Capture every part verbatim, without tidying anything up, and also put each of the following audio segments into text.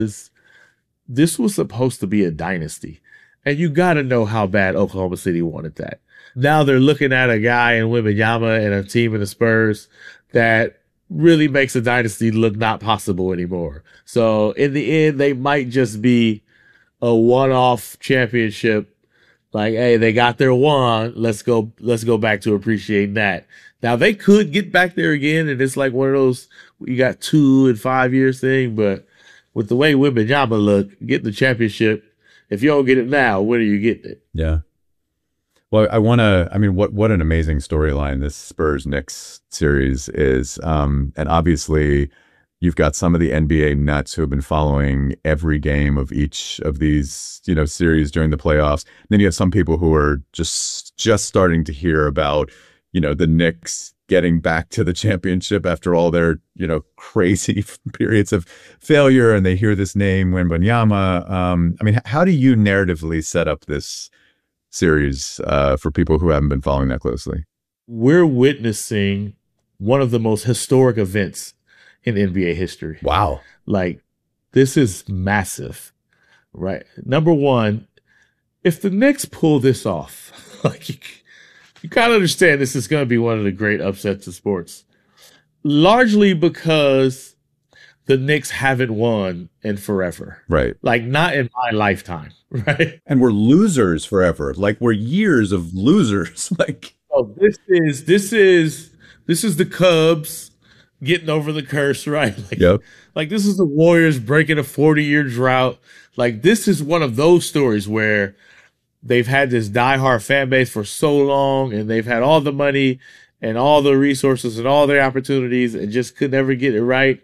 This, this was supposed to be a dynasty. And you got to know how bad Oklahoma City wanted that. Now they're looking at a guy in Wembanyama and a team in the Spurs that really makes a dynasty look not possible anymore. So in the end, they might just be a one-off championship. Like, hey, they got their one. Let's go. Let's go back to appreciating that. Now they could get back there again, and it's like one of those you got two and five years thing. But with the way Wembanyama look, getting the championship, if you don't get it now, when are you getting it? Yeah. Well, I want to, I mean, what, what an amazing storyline this Spurs Knicks series is. Um, and obviously you've got some of the N B A nuts who have been following every game of each of these, you know, series during the playoffs. And then you have some people who are just, just starting to hear about, you know, the Knicks getting back to the championship after all their, you know, crazy periods of failure. And they hear this name, Wembanyama. Um, I mean, how do you narratively set up this series uh, for people who haven't been following that closely? We're witnessing one of the most historic events in N B A history. Wow. Like, this is massive, right? Number one, if the Knicks pull this off, like you, you gotta understand this is going to be one of the great upsets of sports. Largely because the Knicks haven't won in forever. Right. Like, not in my lifetime, right? And we're losers forever. Like, we're years of losers. Like, oh, this is this is this is the Cubs getting over the curse, right? Like, yep. Like, this is the Warriors breaking a forty-year drought. Like, this is one of those stories where they've had this diehard fan base for so long, and they've had all the money and all the resources and all their opportunities and just could never get it right.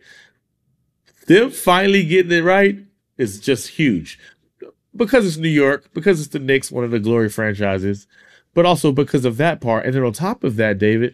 Them finally getting it right is just huge. Because it's New York, because it's the Knicks, one of the glory franchises, but also because of that part. And then on top of that, David,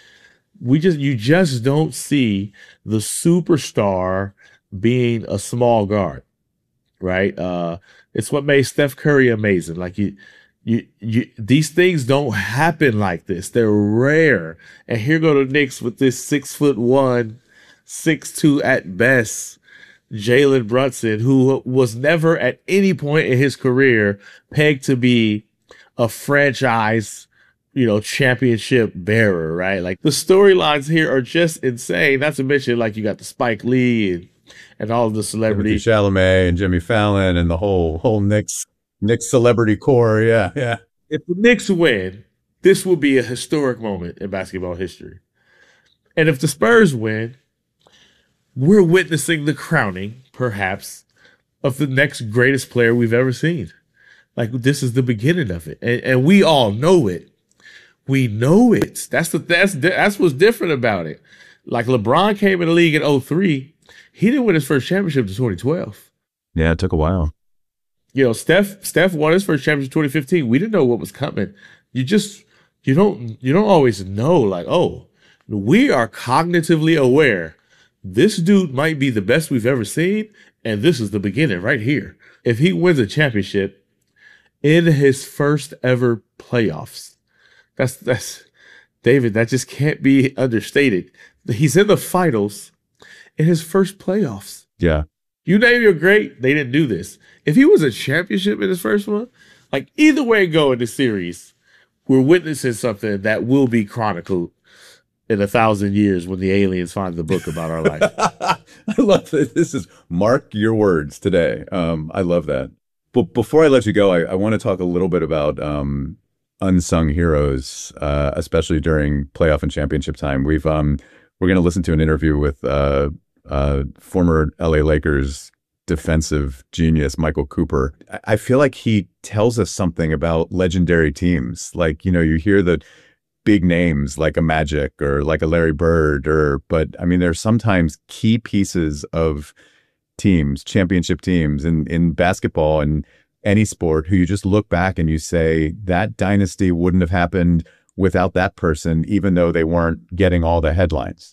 we just you just don't see the superstar being a small guard, right? Uh, it's what made Steph Curry amazing. Like you, you, you, these things don't happen like this. They're rare. And here go the Knicks with this six foot one, six two at best, Jalen Brunson, who was never at any point in his career pegged to be a franchise, you know, championship bearer, right? Like, the storylines here are just insane. Not to mention, like, you got the Spike Lee and, and all of the celebrities. Chalamet and Jimmy Fallon and the whole whole Knicks Knicks celebrity core. Yeah, yeah. If the Knicks win, this will be a historic moment in basketball history. And if the Spurs win, we're witnessing the crowning, perhaps, of the next greatest player we've ever seen. Like, this is the beginning of it. And, and we all know it. We know it. That's the that's that's what's different about it. Like, LeBron came in the league in oh three. He didn't win his first championship until twenty twelve. Yeah, it took a while. You know, Steph Steph won his first championship in twenty fifteen. We didn't know what was coming. You just you don't you don't always know, like, oh, we are cognitively aware. This dude might be the best we've ever seen, and this is the beginning right here. If he wins a championship in his first ever playoffs, that's that's David, that just can't be understated. He's in the finals in his first playoffs. Yeah. You name your great, they didn't do this. If he was a championship in his first one, like, either way it go in the series, we're witnessing something that will be chronicled in a thousand years when the aliens find the book about our life. I love that. This is mark your words today. Um, I love that. But before I let you go, I, I want to talk a little bit about um, unsung heroes, uh, especially during playoff and championship time. We've um, we're going to listen to an interview with uh, uh, former L A Lakers defensive genius Michael Cooper. I, I feel like he tells us something about legendary teams. Like, you know, you hear the big names like a Magic or like a Larry Bird, or but I mean, there's sometimes key pieces of teams, championship teams in, in basketball and any sport, who you just look back and you say that dynasty wouldn't have happened without that person, even though they weren't getting all the headlines.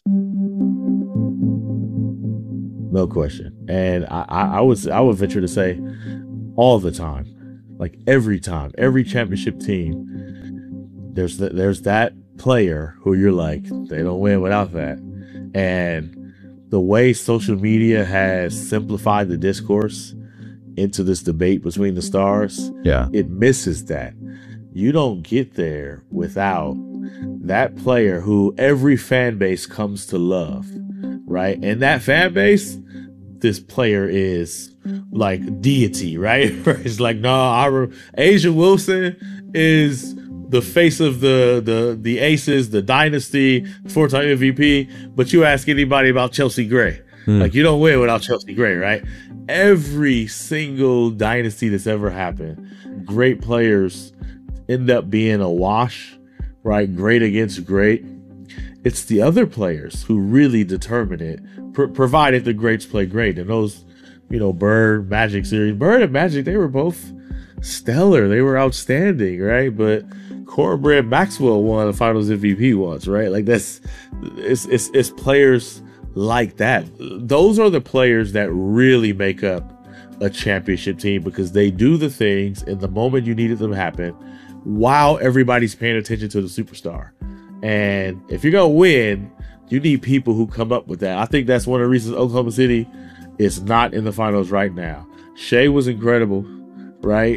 No question. And I, I, I would I would venture to say all the time, like every time, every championship team, There's there's that player who you're like, they don't win without that. And the way social media has simplified the discourse into this debate between the stars, yeah, it misses that. You don't get there without that player who every fan base comes to love, right? And that fan base, this player is like deity, right? It's like, no, our Asia Wilson is the face of the the the Aces, the dynasty, four-time M V P. But you ask anybody about Chelsea Gray, hmm. like you don't win without Chelsea Gray, right? Every single dynasty that's ever happened, great players end up being a wash, right? Great against great. It's the other players who really determine it, pr- provided the greats play great. And those, you know, Bird, Magic series, Bird and Magic, they were both stellar. They were outstanding, right? But Cornbread Maxwell won the Finals M V P once, right? Like that's, it's it's it's players like that. Those are the players that really make up a championship team because they do the things in the moment you needed them to happen while everybody's paying attention to the superstar. And if you're going to win, you need people who come up with that. I think that's one of the reasons Oklahoma City is not in the finals right now. Shea was incredible, right?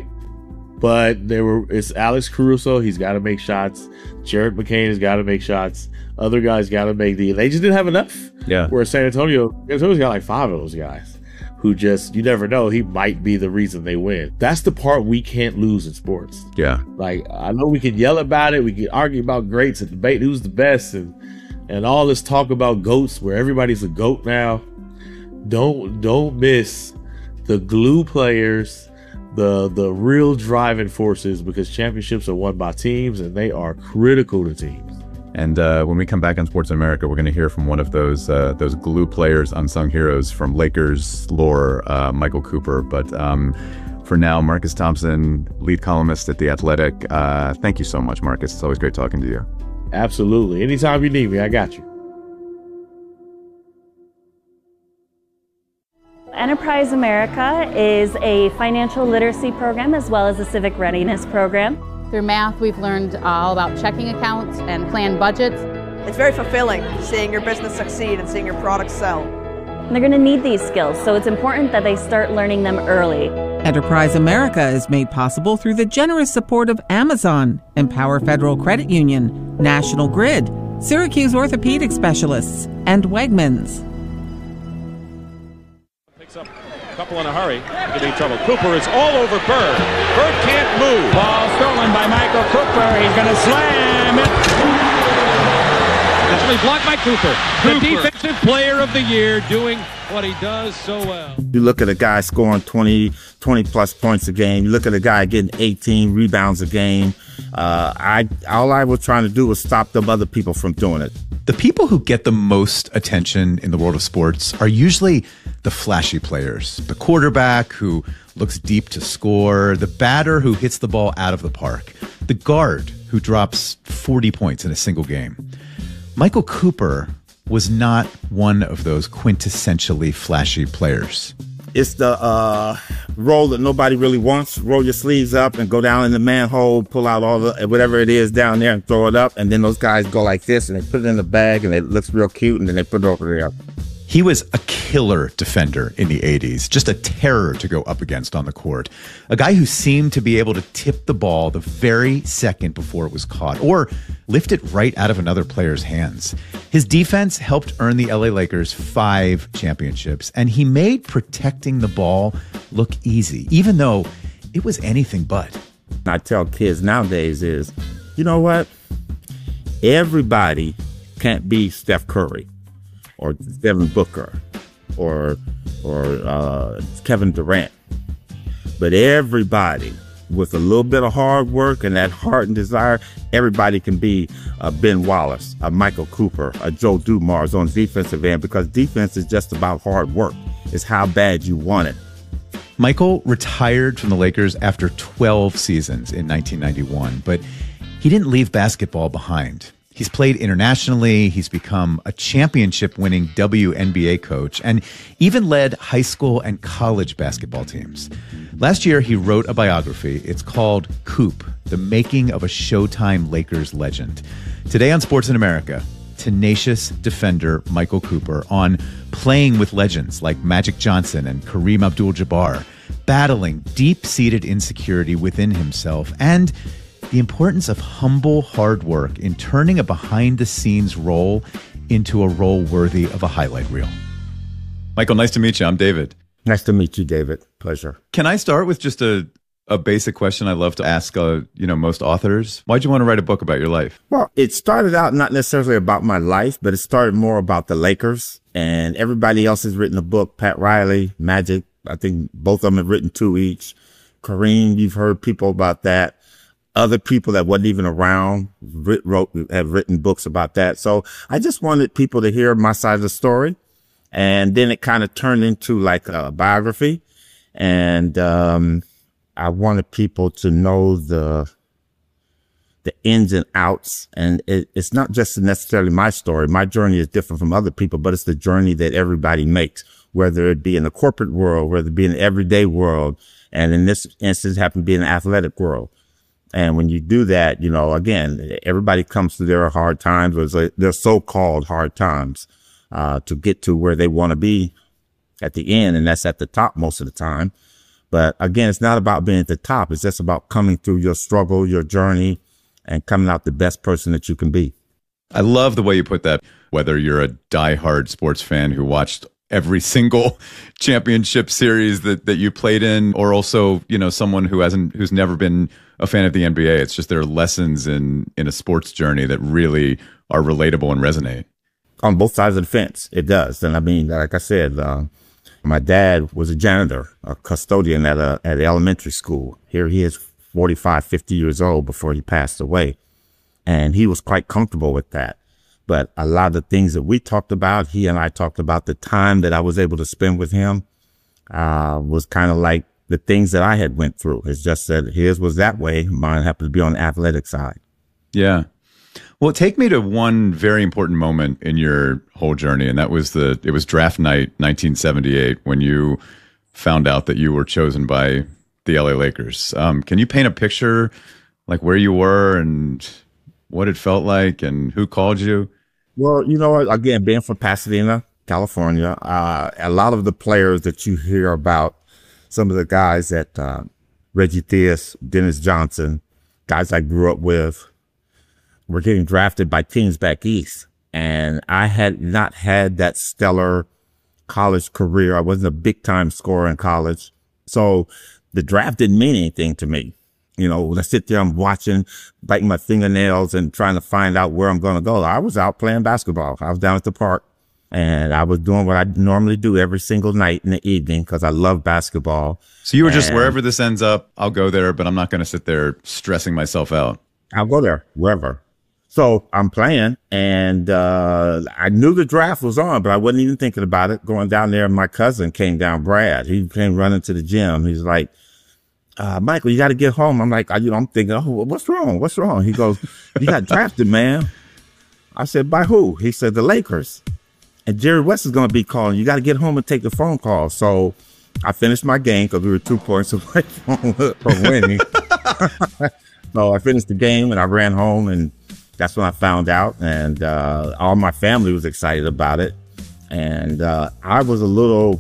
But there were it's Alex Caruso. He's got to make shots. Jared McCain has got to make shots. Other guys got to make the. They just didn't have enough. Yeah. Where San Antonio, San Antonio's got like five of those guys who just, you never know, he might be the reason they win. That's the part we can't lose in sports. Yeah. Like, I know we can yell about it. We can argue about greats and debate who's the best and and all this talk about GOATs where everybody's a GOAT now. Don't don't miss the glue players, the the real driving forces, because championships are won by teams and they are critical to teams. And uh, when we come back on Sports in America, we're going to hear from one of those uh, those glue players, unsung heroes from Lakers lore, uh, Michael Cooper. But um, for now, Marcus Thompson, lead columnist at The Athletic. Uh, thank you so much, Marcus. It's always great talking to you. Absolutely. Anytime you need me, I got you. Enterprise America is a financial literacy program as well as a civic readiness program. Through math, we've learned all about checking accounts and planned budgets. It's very fulfilling seeing your business succeed and seeing your products sell. And they're going to need these skills, so it's important that they start learning them early. Enterprise America is made possible through the generous support of Amazon, Empower Federal Credit Union, National Grid, Syracuse Orthopedic Specialists, and Wegmans. Picks up a couple in a hurry. Getting in trouble. Cooper is all over Bird. Bird can't move. Ball stolen by Michael Cooper. He's going to slam it. Actually blocked by Cooper. Cooper. The defensive player of the year doing what he does so well. You look at a guy scoring twenty, twenty plus points a game. You look at a guy getting eighteen rebounds a game. Uh, I all I was trying to do was stop them other people from doing it. The people who get the most attention in the world of sports are usually the flashy players. The quarterback who looks deep to score, the batter who hits the ball out of the park, the guard who drops forty points in a single game. Michael Cooper was not one of those quintessentially flashy players. It's the uh, role that nobody really wants. Roll your sleeves up and go down in the manhole, pull out all the whatever it is down there and throw it up. And then those guys go like this and they put it in the bag and it looks real cute and then they put it over there. He was a killer defender in the eighties, just a terror to go up against on the court. A guy who seemed to be able to tip the ball the very second before it was caught or lift it right out of another player's hands. His defense helped earn the L A Lakers five championships, and he made protecting the ball look easy, even though it was anything but. I tell kids nowadays is, you know what? Everybody can't be Steph Curry or Devin Booker, or or uh, Kevin Durant. But everybody, with a little bit of hard work and that heart and desire, everybody can be a Ben Wallace, a Michael Cooper, a Joe Dumars on the defensive end, because defense is just about hard work. It's how bad you want it. Michael retired from the Lakers after twelve seasons in nineteen ninety-one, but he didn't leave basketball behind. He's played internationally, he's become a championship-winning W N B A coach, and even led high school and college basketball teams. Last year, he wrote a biography. It's called Coop, The Making of a Showtime Lakers Legend. Today on Sports in America, tenacious defender Michael Cooper on playing with legends like Magic Johnson and Kareem Abdul-Jabbar, battling deep-seated insecurity within himself, and the importance of humble hard work in turning a behind-the-scenes role into a role worthy of a highlight reel. Michael, nice to meet you. I'm David. Nice to meet you, David. Pleasure. Can I start with just a, a basic question I love to ask, uh, you know, most authors? Why'd you want to write a book about your life? Well, it started out not necessarily about my life, but it started more about the Lakers. And everybody else has written a book. Pat Riley, Magic, I think both of them have written two each. Kareem, you've heard people about that. Other people that wasn't even around wrote, have written books about that. So I just wanted people to hear my side of the story. And then it kind of turned into like a biography. And um, I wanted people to know the the ins and outs. And it, it's not just necessarily my story. My journey is different from other people, but it's the journey that everybody makes, whether it be in the corporate world, whether it be in the everyday world. And in this instance, it happened to be in the athletic world. And when you do that, you know, again, everybody comes through their hard times, or their so-called hard times, uh, to get to where they want to be at the end. And that's at the top most of the time. But again, it's not about being at the top. It's just about coming through your struggle, your journey, and coming out the best person that you can be. I love the way you put that, whether you're a diehard sports fan who watched every single championship series that, that you played in, or also, you know, someone who hasn't, who's never been a fan of the N B A. It's just there are lessons in, in a sports journey that really are relatable and resonate. On both sides of the fence, it does. And I mean, like I said, uh, my dad was a janitor, a custodian at a, at an elementary school. Here he is forty-five, fifty years old before he passed away. And he was quite comfortable with that. But a lot of the things that we talked about, he and I talked about, the time that I was able to spend with him, uh, was kind of like the things that I had went through. It's just that his was that way. Mine happened to be on the athletic side. Yeah. Well, take me to one very important moment in your whole journey. And that was the, it was draft night, nineteen seventy-eight, when you found out that you were chosen by the L A Lakers. Um, can you paint a picture, like where you were and what it felt like and who called you? Well, you know, again, being from Pasadena, California, uh, a lot of the players that you hear about, some of the guys that, uh, Reggie Theus, Dennis Johnson, guys I grew up with, were getting drafted by teams back east. And I had not had that stellar college career. I wasn't a big time scorer in college. So the draft didn't mean anything to me. You know, when I sit there, I'm watching, biting my fingernails and trying to find out where I'm going to go. I was out playing basketball. I was down at the park and I was doing what I normally do every single night in the evening because I love basketball. So you were and just, wherever this ends up, I'll go there, but I'm not going to sit there stressing myself out. I'll go there, wherever. So I'm playing and uh I knew the draft was on, but I wasn't even thinking about it. Going down there, my cousin came down, Brad. He came running to the gym. He's like, Uh, Michael, you got to get home. I'm like, I, you know, I'm thinking, oh, what's wrong? What's wrong? He goes, you got drafted, man. I said, by who? He said, the Lakers. And Jerry West is going to be calling. You got to get home and take the phone call. So I finished my game because we were two points away from, from winning. So I finished the game and I ran home, and that's when I found out. And uh, all my family was excited about it. And uh, I was a little...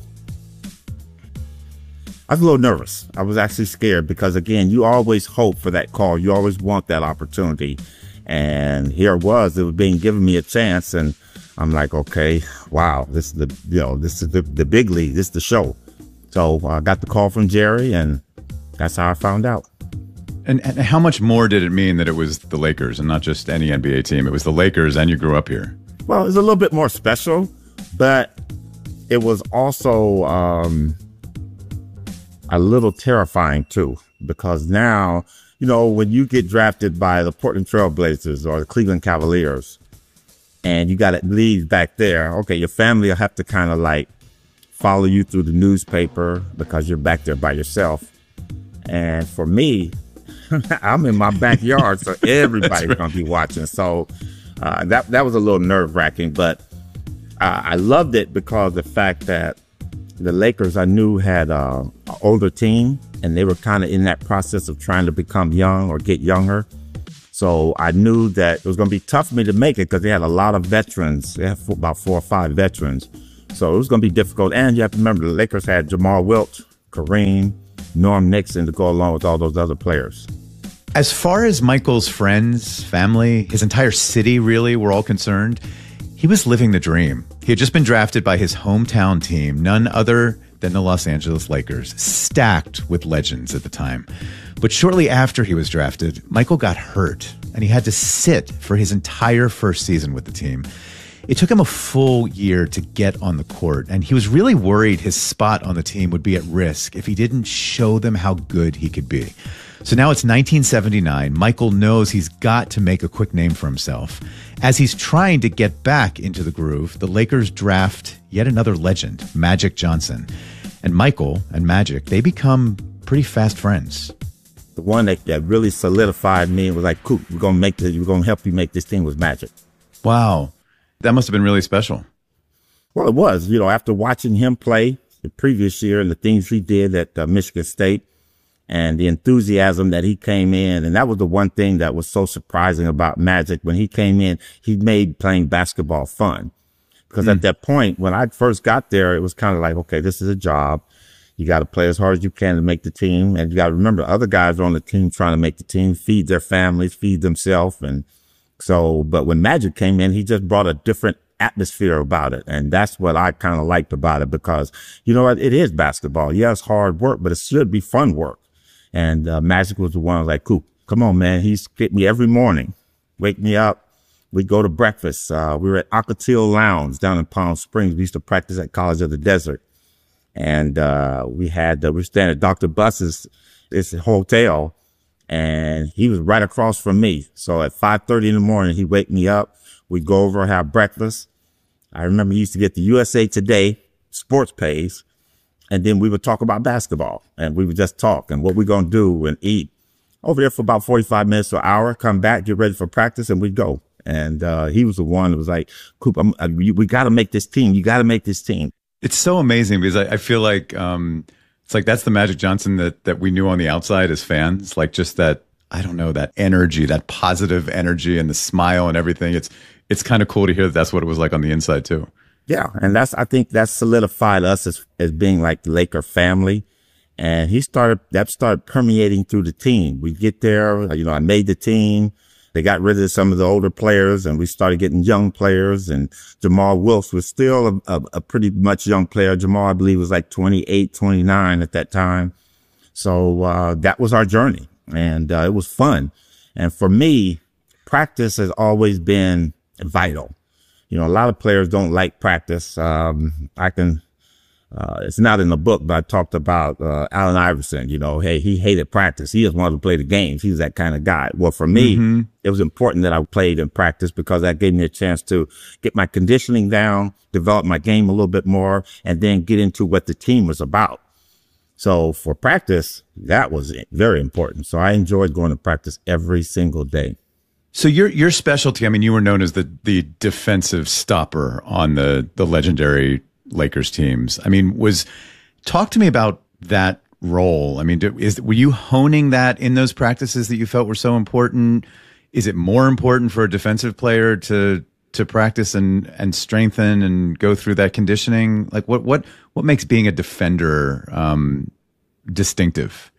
I was a little nervous. I was actually scared because, again, you always hope for that call. You always want that opportunity. And here it was. It was being given me a chance. And I'm like, okay, wow, this is the, you know, this is the, the big league. This is the show. So I got the call from Jerry, and that's how I found out. And, and how much more did it mean that it was the Lakers and not just any N B A team? It was the Lakers, and you grew up here. Well, it was a little bit more special, but it was also... Um, a little terrifying too, because now, you know, when you get drafted by the Portland Trail Blazers or the Cleveland Cavaliers and you got to leave back there, okay, your family will have to kind of like follow you through the newspaper because you're back there by yourself. And for me, I'm in my backyard, so everybody's right. going to be watching. So uh, that, that was a little nerve wracking, but uh, I loved it because the fact that the Lakers, I knew, had uh, an older team, and they were kind of in that process of trying to become young or get younger. So I knew that it was going to be tough for me to make it because they had a lot of veterans. They had about four or five veterans. So it was going to be difficult. And you have to remember, the Lakers had Jamal Wilkes, Kareem, Norm Nixon to go along with all those other players. As far as Michael's friends, family, his entire city really were all concerned, he was living the dream. He had just been drafted by his hometown team, none other than the Los Angeles Lakers, stacked with legends at the time. But shortly after he was drafted, Michael got hurt, and he had to sit for his entire first season with the team. It took him a full year to get on the court, and he was really worried his spot on the team would be at risk if he didn't show them how good he could be. So now it's nineteen seventy-nine. Michael knows he's got to make a quick name for himself. As he's trying to get back into the groove, the Lakers draft yet another legend, Magic Johnson. And Michael and Magic, they become pretty fast friends. The one that, that really solidified me and was like, cool, we're going to make this, we're going to help you make this team was Magic. Wow. That must have been really special. Well, it was. You know, after watching him play the previous year and the things he did at uh, Michigan State and the enthusiasm that he came in, and that was the one thing that was so surprising about Magic. When he came in, he made playing basketball fun. Because mm. at that point, when I first got there, it was kind of like, okay, this is a job. You got to play as hard as you can to make the team. And you got to remember, other guys are on the team trying to make the team, feed their families, feed themselves. And so, but when Magic came in, he just brought a different atmosphere about it. And that's what I kind of liked about it, because, you know what, it is basketball. Yeah, it's hard work, but it should be fun work. And uh, Magic was the one like, cool, come on, man. He's get me every morning, wake me up. We go to breakfast. Uh, we were at Ocotillo Lounge down in Palm Springs. We used to practice at College of the Desert. And uh, we had, uh, we were staying at Doctor Buss's, it's a hotel, and he was right across from me. So at five thirty in the morning, he'd wake me up. We'd go over and have breakfast. I remember he used to get the U S A Today sports page, and then we would talk about basketball, and we would just talk and what we're going to do and eat. Over there for about forty-five minutes to an hour, come back, get ready for practice, and we'd go. And uh, he was the one that was like, Coop, I'm, I, we got to make this team. You got to make this team. It's so amazing because I, I feel like um, it's like that's the Magic Johnson that that we knew on the outside as fans, like just that, I don't know, that energy, that positive energy and the smile and everything. It's it's kind of cool to hear that that's what it was like on the inside too. Yeah, and that's I think that solidified us as as being like the Laker family. And he started that started permeating through the team. We get there, you know, I made the team. They got rid of some of the older players, and we started getting young players. And Jamal Wilkes was still a, a, a pretty much young player. Jamal, I believe, was like twenty-eight, twenty-nine at that time. So uh, that was our journey, and uh, it was fun. And for me, practice has always been vital. You know, a lot of players don't like practice. Um, I can. Uh, it's not in the book, but I talked about, uh, Allen Iverson, you know, hey, he hated practice. He just wanted to play the games. He was that kind of guy. Well, for me, mm-hmm. it was important that I played in practice because that gave me a chance to get my conditioning down, develop my game a little bit more, and then get into what the team was about. So for practice, that was very important. So I enjoyed going to practice every single day. So your your specialty, I mean, you were known as the the defensive stopper on the the legendary Lakers teams. I mean, was talk to me about that role. I mean, do, is were you honing that in those practices that you felt were so important? Is it more important for a defensive player to to practice and and strengthen and go through that conditioning? Like, what what what makes being a defender um, distinctive?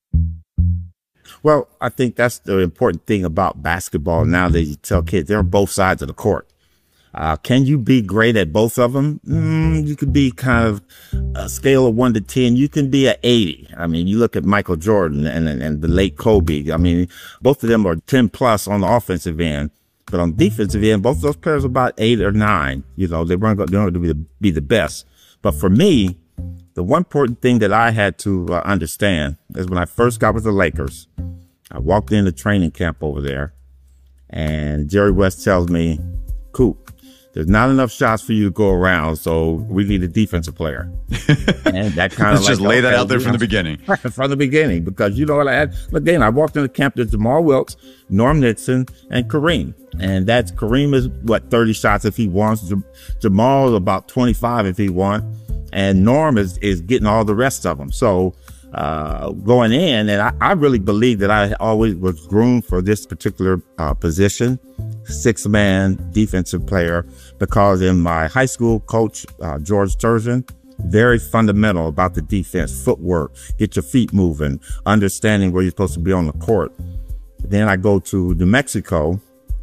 Well, I think that's the important thing about basketball now that you tell kids they're on both sides of the court. Uh, can you be great at both of them? Mm, you could be kind of a scale of one to ten. You can be an eighty. I mean, you look at Michael Jordan and, and, and the late Kobe. I mean, both of them are ten plus on the offensive end, but on the defensive end, both of those players are about eight or nine. You know, they weren't going to be the, be the best. But for me, the one important thing that I had to uh, understand is when I first got with the Lakers, I walked into training camp over there, and Jerry West tells me, Coop, there's not enough shots for you to go around, so we need a defensive player. And that kind of like, just lay that out there from the beginning. From the beginning, because you know what I had? Again, I walked into camp, there's Jamal Wilkes, Norm Nixon, and Kareem. And that's Kareem is what, thirty shots if he wants. Jamal is about twenty-five if he wants. And Norm is, is getting all the rest of them. So uh, going in, and I, I really believe that I always was groomed for this particular uh, position, six-man defensive player, because in my high school coach, uh, George Turgeon, very fundamental about the defense, footwork, get your feet moving, understanding where you're supposed to be on the court. Then I go to New Mexico,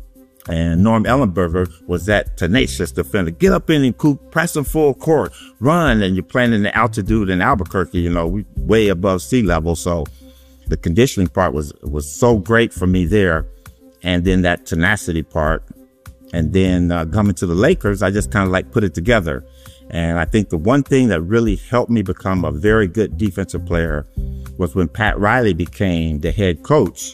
and Norm Ellenberger was that tenacious defender. Get up in and coop, press him full court, run, and you're playing in the altitude in Albuquerque, you know, we way above sea level. So the conditioning part was was so great for me there. And then that tenacity part. And then uh, coming to the Lakers, I just kind of like put it together. And I think the one thing that really helped me become a very good defensive player was when Pat Riley became the head coach.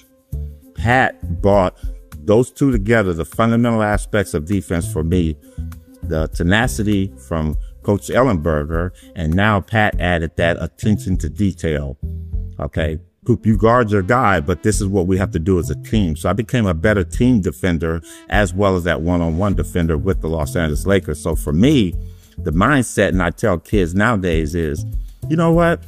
Pat brought those two together, the fundamental aspects of defense for me, the tenacity from Coach Ellenberger, and now Pat added that attention to detail. Okay, Coop, you guard your guy, but this is what we have to do as a team. So I became a better team defender as well as that one-on-one defender with the Los Angeles Lakers. So for me, the mindset, and I tell kids nowadays is, you know what?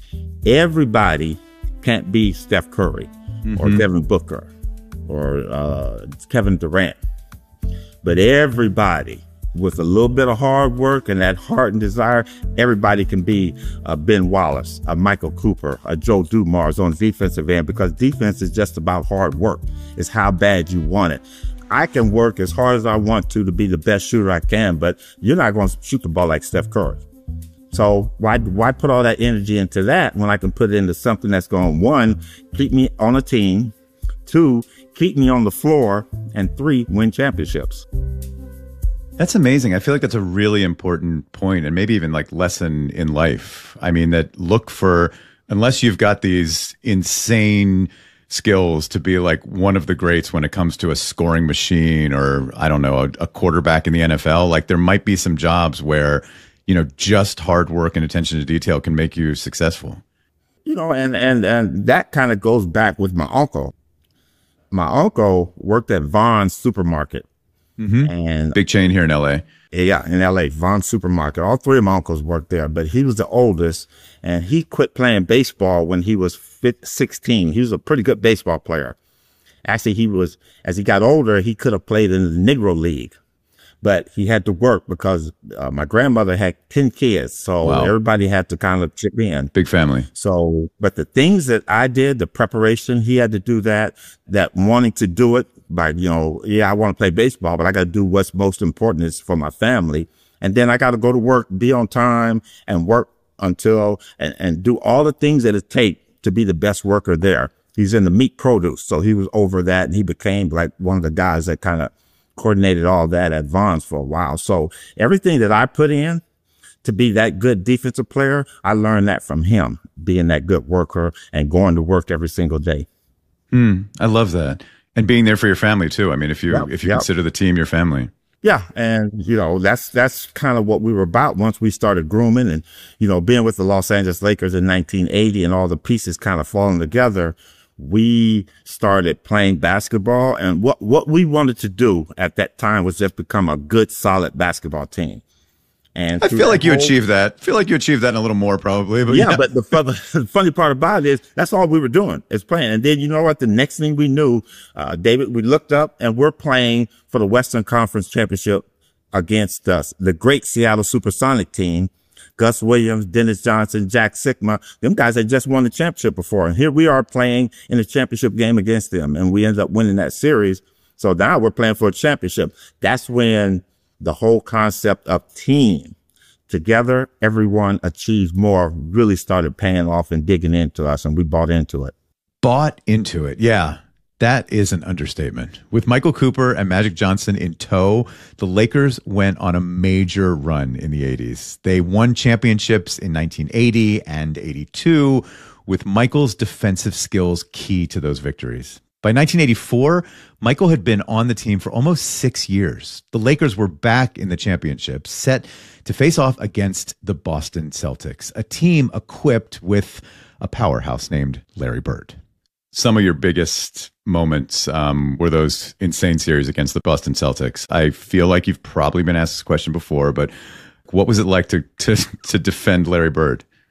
Everybody can't be Steph Curry mm-hmm. or Devin Booker or uh, Kevin Durant. But everybody, with a little bit of hard work and that heart and desire, everybody can be a Ben Wallace, a Michael Cooper, a Joe Dumars on the defensive end, because defense is just about hard work. It's how bad you want it. I can work as hard as I want to to be the best shooter I can, but you're not going to shoot the ball like Steph Curry. So why why put all that energy into that when I can put it into something that's going, one, keep me on a team, two, keep me on the floor, and three, win championships. That's amazing. I feel like that's a really important point, and maybe even like lesson in life. I mean, that look for, unless you've got these insane skills to be like one of the greats when it comes to a scoring machine, or I don't know, a, a quarterback in the N F L, like there might be some jobs where, you know, just hard work and attention to detail can make you successful. You know, and, and, and that kind of goes back with my uncle. My uncle worked at Vaughn's Supermarket. Mm-hmm. And big chain here in L A. Yeah, in L A, Vaughn's Supermarket. All three of my uncles worked there, but he was the oldest, and he quit playing baseball when he was sixteen. He was a pretty good baseball player. Actually, he was, as he got older, he could have played in the Negro League, but he had to work because uh, my grandmother had ten kids, so wow. everybody had to kind of chip in. Big family. So, but the things that I did, the preparation, he had to do that, that wanting to do it, by, you know, yeah, I want to play baseball, but I got to do what's most important is for my family. And then I got to go to work, be on time, and work until, and, and do all the things that it takes to be the best worker there. He's in the meat produce, so he was over that, and he became like one of the guys that kind of coordinated all that at Vaughn's for a while. So everything that I put in to be that good defensive player, I learned that from him, being that good worker and going to work every single day. Mm, I love that. And being there for your family too. I mean, if you yep, if you yep. consider the team your family. Yeah, and you know, that's that's kind of what we were about once we started grooming, and you know, being with the Los Angeles Lakers in nineteen eighty and all the pieces kind of falling together, we started playing basketball. And what what we wanted to do at that time was just become a good, solid basketball team. And I feel like you whole, achieved that. I feel like you achieved that and a little more probably. But yeah, yeah. but the, the funny part about it is that's all we were doing is playing. And then you know what? The next thing we knew, uh, David, we looked up and we're playing for the Western Conference Championship against us, the great Seattle Supersonic team. Gus Williams, Dennis Johnson, Jack Sikma, them guys had just won the championship before. And here we are playing in a championship game against them. And we ended up winning that series. So now we're playing for a championship. That's when the whole concept of team, together, everyone achieves more, really started paying off and digging into us, and we bought into it. Bought into it. Yeah, that is an understatement. With Michael Cooper and Magic Johnson in tow, the Lakers went on a major run in the eighties. They won championships in nineteen eighty and eighty-two, with Michael's defensive skills key to those victories. By nineteen eighty-four, Michael had been on the team for almost six years. The Lakers were back in the championship, set to face off against the Boston Celtics, a team equipped with a powerhouse named Larry Bird. Some of your biggest moments um, were those insane series against the Boston Celtics. I feel like you've probably been asked this question before, but what was it like to to, to defend Larry Bird?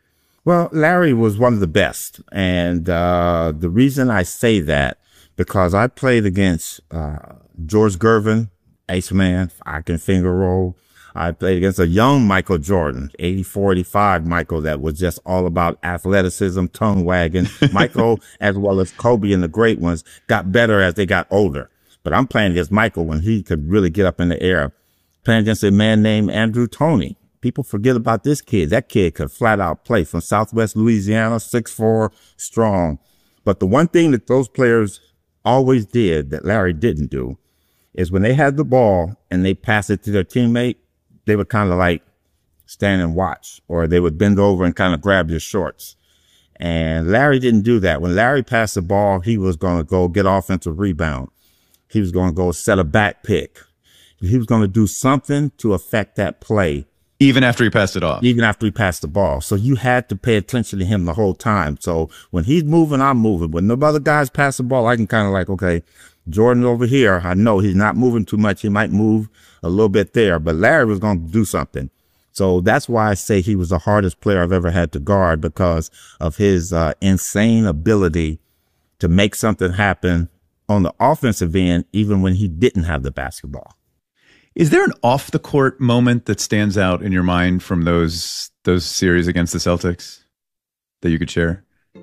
Well, Larry was one of the best. And uh, the reason I say that, because I played against uh, George Gervin, ace man, I can finger roll. I played against a young Michael Jordan, eighty-four, eighty-five Michael, that was just all about athleticism, tongue wagging. Michael, as well as Kobe and the great ones, got better as they got older. But I'm playing against Michael when he could really get up in the air. Playing against a man named Andrew Toney. People forget about this kid. That kid could flat out play from Southwest Louisiana, six foot four, strong. But the one thing that those players always did that Larry didn't do is when they had the ball and they passed it to their teammate, they would kind of like stand and watch, or they would bend over and kind of grab your shorts. And Larry didn't do that. When Larry passed the ball, he was going to go get offensive rebound. He was going to go set a back pick. He was going to do something to affect that play. Even after he passed it off? Even after he passed the ball. So you had to pay attention to him the whole time. So when he's moving, I'm moving. When no other guys pass the ball, I can kind of like, okay, Jordan over here, I know he's not moving too much. He might move a little bit there, but Larry was going to do something. So that's why I say he was the hardest player I've ever had to guard, because of his uh, insane ability to make something happen on the offensive end, even when he didn't have the basketball. Is there an off-the-court moment that stands out in your mind from those those series against the Celtics that you could share?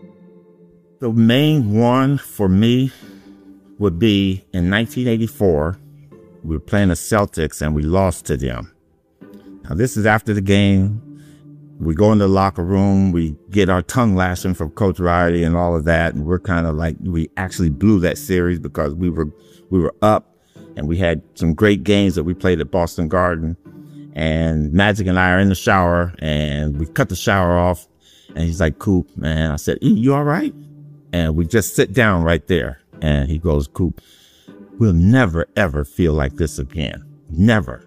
The main one for me would be in nineteen eighty-four. We were playing the Celtics and we lost to them. Now, this is after the game. We go in the locker room. We get our tongue lashing from Coach Riley and all of that. And we're kind of like, we actually blew that series because we were we were up. And we had some great games that we played at Boston Garden. And Magic and I are in the shower, and we cut the shower off. And he's like, Coop, man. I said, E, you all right? And we just sit down right there. And he goes, Coop, we'll never, ever feel like this again. Never.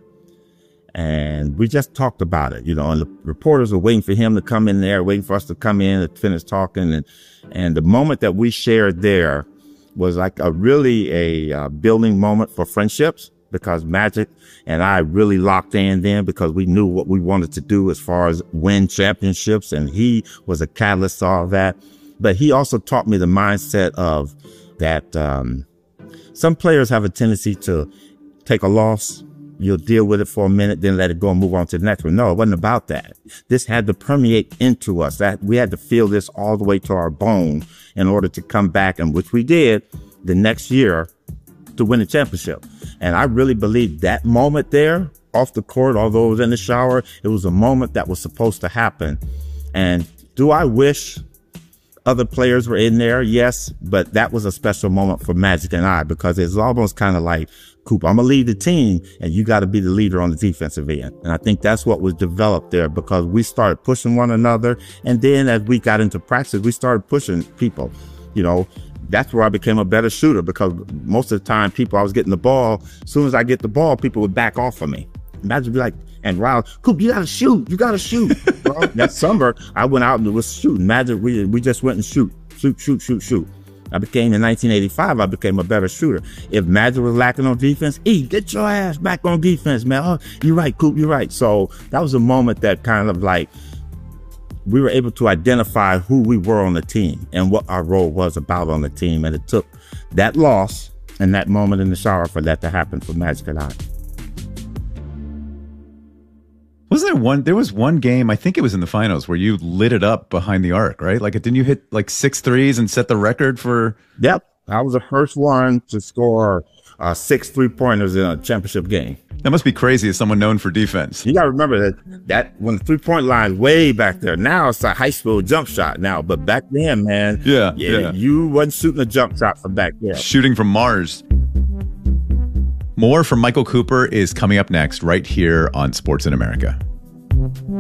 And we just talked about it, you know, and the reporters were waiting for him to come in there, waiting for us to come in and finish talking. And, and the moment that we shared there was like a really a uh, building moment for friendships, because Magic and I really locked in then, because we knew what we wanted to do as far as win championships. And he was a catalyst to all that. But he also taught me the mindset of that um, some players have a tendency to take a loss. You'll deal with it for a minute, then let it go and move on to the next one. No, it wasn't about that. This had to permeate into us. That we had to feel this all the way to our bone in order to come back, and which we did the next year to win the championship. And I really believe that moment there off the court, although it was in the shower, it was a moment that was supposed to happen. And do I wish other players were in there? Yes, but that was a special moment for Magic and I, because it's almost kind of like, Coop, I'm going to lead the team, and you got to be the leader on the defensive end. And I think that's what was developed there, because we started pushing one another. And then as we got into practice, we started pushing people. You know, that's where I became a better shooter, because most of the time people, I was getting the ball. As soon as I get the ball, people would back off of me. Magic would be like, and Riley, Coop, you got to shoot. You got to shoot. Well, that summer, I went out and was shooting. Magic, we, we just went and shoot, shoot, shoot, shoot, shoot. I became, in nineteen eighty-five, I became a better shooter. If Magic was lacking on defense, E, get your ass back on defense, man. Oh, you're right, Coop, you're right. So that was a moment that kind of like, we were able to identify who we were on the team and what our role was about on the team. And it took that loss and that moment in the shower for that to happen for Magic and I. Wasn't there one, there was one game, I think it was in the finals, where you lit it up behind the arc, right? Like, didn't you hit like six threes and set the record for? Yep. I was the first one to score uh, six three-pointers in a championship game. That must be crazy as someone known for defense. You got to remember that, that when the three-point line way back there, now it's a high school jump shot now, but back then, man, yeah, yeah, yeah. you wasn't shooting a jump shot from back there. Shooting from Mars. More from Michael Cooper is coming up next right here on Sports in America.